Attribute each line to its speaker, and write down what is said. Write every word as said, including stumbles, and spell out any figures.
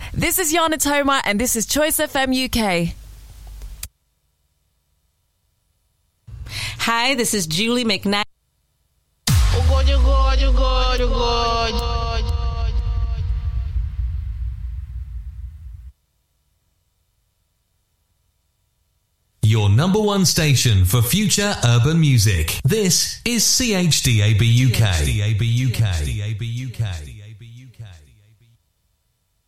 Speaker 1: This is Yana Toma and this is Choice F M U K.
Speaker 2: Hi, this is Julie McKnight.
Speaker 3: Oh God, oh God, oh God, oh God.
Speaker 4: Your number one station for future urban music. This is C H D A B U K. C H D A B U K.